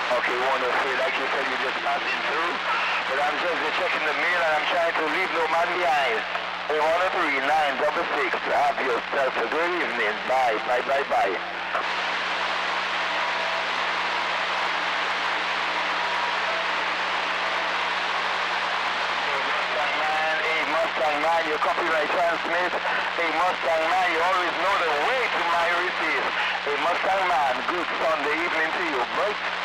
Okay, 103, like you said, you're just passing through. But I'm just checking the mail and I'm trying to leave no man behind. 103, 966. Have yourself a good evening. Bye, bye, bye, bye. Mustang man, your copyright transmit. Hey Mustang man, you always know the way to my receipt. Hey Mustang man, good Sunday evening to you, bro.